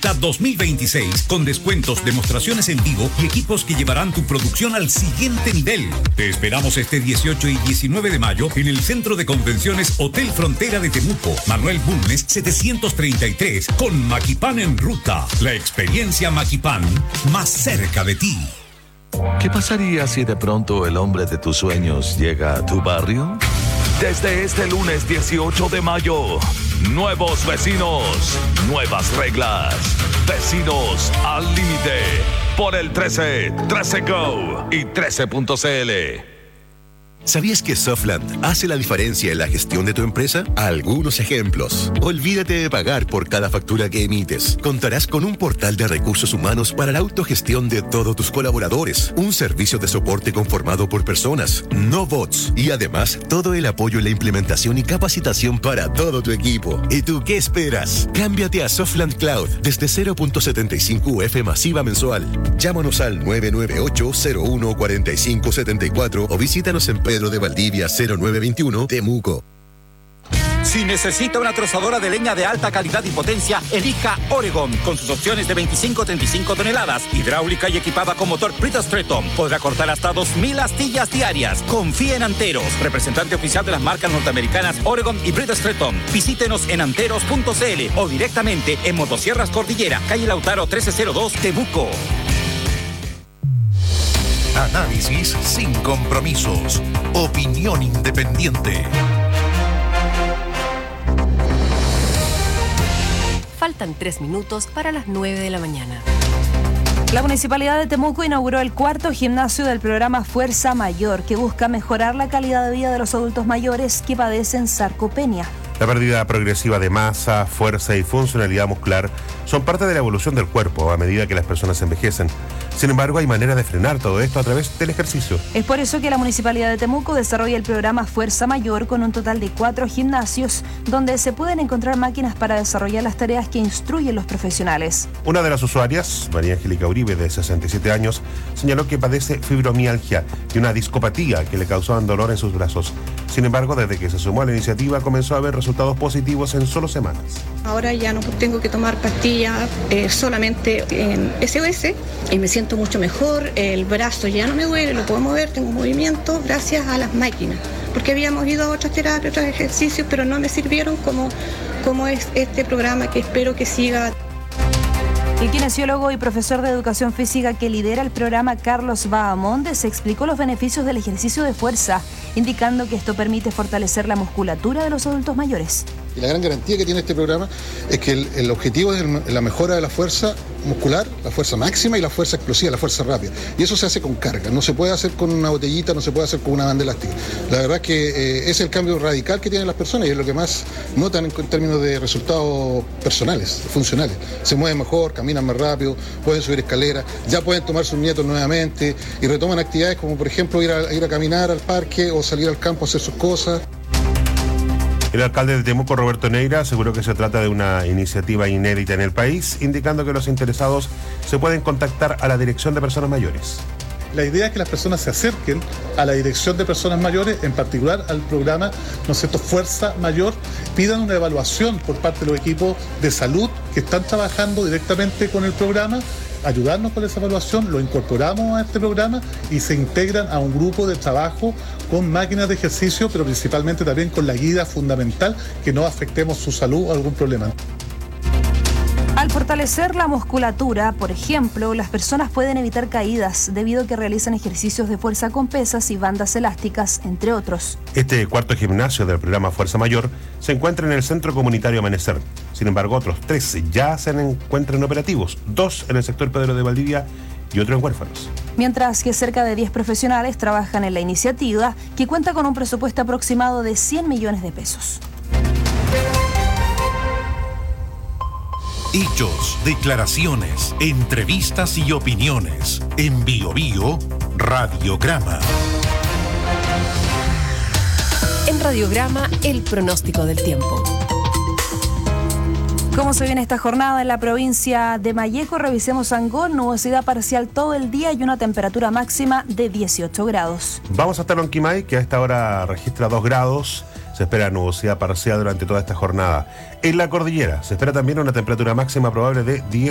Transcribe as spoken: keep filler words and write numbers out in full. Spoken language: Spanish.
Ruta dos mil veintiséis, con descuentos, demostraciones en vivo y equipos que llevarán tu producción al siguiente nivel. Te esperamos este dieciocho y diecinueve de mayo en el Centro de Convenciones Hotel Frontera de Temuco, Manuel Bulnes setecientos treinta y tres, con Maquipán en Ruta. La experiencia Maquipán, más cerca de ti. ¿Qué pasaría si de pronto el hombre de tus sueños llega a tu barrio? Desde este lunes dieciocho de mayo, nuevos vecinos, nuevas reglas, vecinos al límite, por el trece, trece Go y trece punto c l. ¿Sabías que Softland hace la diferencia en la gestión de tu empresa? Algunos ejemplos. Olvídate de pagar por cada factura que emites. Contarás con un portal de recursos humanos para la autogestión de todos tus colaboradores. Un servicio de soporte conformado por personas, no bots. Y además, todo el apoyo en la implementación y capacitación para todo tu equipo. ¿Y tú qué esperas? Cámbiate a Softland Cloud desde cero punto setenta y cinco U F masiva mensual. Llámanos al nueve nueve ocho, cero uno, cuatro cinco siete cuatro o visítanos en Pedro de Valdivia cero nueve veintiuno, Temuco. Si necesita una trozadora de leña de alta calidad y potencia, elija Oregon, con sus opciones de veinticinco a treinta y cinco toneladas, hidráulica y equipada con motor Bridgestone. Podrá cortar hasta dos mil astillas diarias. Confíe en Anteros, representante oficial de las marcas norteamericanas Oregon y Bridgestone. Visítenos en anteros punto c l o directamente en Motosierras Cordillera, calle Lautaro trece cero dos, Temuco. Análisis sin compromisos. Opinión independiente. Faltan tres minutos para las nueve de la mañana. La Municipalidad de Temuco inauguró el cuarto gimnasio del programa Fuerza Mayor, que busca mejorar la calidad de vida de los adultos mayores que padecen sarcopenia. La pérdida progresiva de masa, fuerza y funcionalidad muscular son parte de la evolución del cuerpo a medida que las personas envejecen. Sin embargo, hay manera de frenar todo esto a través del ejercicio. Es por eso que la Municipalidad de Temuco desarrolla el programa Fuerza Mayor con un total de cuatro gimnasios donde se pueden encontrar máquinas para desarrollar las tareas que instruyen los profesionales. Una de las usuarias, María Angélica Uribe, de sesenta y siete años, señaló que padece fibromialgia y una discopatía que le causaban dolor en sus brazos. Sin embargo, desde que se sumó a la iniciativa, comenzó a ver resultados positivos en solo semanas. Ahora ya no tengo que tomar pastillas eh, solamente en S O S y me siento mucho mejor, el brazo ya no me duele, lo puedo mover, tengo movimiento gracias a las máquinas, porque habíamos ido a otras terapias, otros ejercicios, pero no me sirvieron como, como es este programa que espero que siga. El kinesiólogo y profesor de educación física que lidera el programa, Carlos Bahamondes, explicó los beneficios del ejercicio de fuerza, indicando que esto permite fortalecer la musculatura de los adultos mayores. Y la gran garantía que tiene este programa es que el, el objetivo es el, la mejora de la fuerza muscular, la fuerza máxima y la fuerza explosiva, la fuerza rápida. Y eso se hace con carga, no se puede hacer con una botellita, no se puede hacer con una banda elástica. La verdad es que eh, es el cambio radical que tienen las personas y es lo que más notan en, en términos de resultados personales, funcionales. Se mueven mejor, caminan más rápido, pueden subir escaleras, ya pueden tomar sus nietos nuevamente y retoman actividades como por ejemplo ir a, ir a caminar al parque o salir al campo a hacer sus cosas. El alcalde de Temuco, Roberto Neira, aseguró que se trata de una iniciativa inédita en el país, indicando que los interesados se pueden contactar a la Dirección de Personas Mayores. La idea es que las personas se acerquen a la Dirección de Personas Mayores, en particular al programa, ¿no es cierto?, Fuerza Mayor, pidan una evaluación por parte de los equipos de salud que están trabajando directamente con el programa, ayudarnos con esa evaluación, lo incorporamos a este programa y se integran a un grupo de trabajo con máquinas de ejercicio, pero principalmente también con la guía fundamental, que no afectemos su salud o algún problema. Al fortalecer la musculatura, por ejemplo, las personas pueden evitar caídas debido a que realizan ejercicios de fuerza con pesas y bandas elásticas, entre otros. Este cuarto gimnasio del programa Fuerza Mayor se encuentra en el Centro Comunitario Amanecer. Sin embargo, otros tres ya se encuentran operativos, dos en el sector Pedro de Valdivia y otro en Huérfanos. Mientras que cerca de diez profesionales trabajan en la iniciativa, que cuenta con un presupuesto aproximado de cien millones de pesos. Hechos, declaraciones, entrevistas y opiniones. En Bio Bio, Radiograma. En Radiograma, el pronóstico del tiempo. ¿Cómo se viene esta jornada en la provincia de Malleco? Revisemos Angol, nubosidad parcial todo el día y una temperatura máxima de dieciocho grados. Vamos hasta Lonquimay, que a esta hora registra dos grados. Se espera nubosidad parcial durante toda esta jornada. En la cordillera se espera también una temperatura máxima probable de diez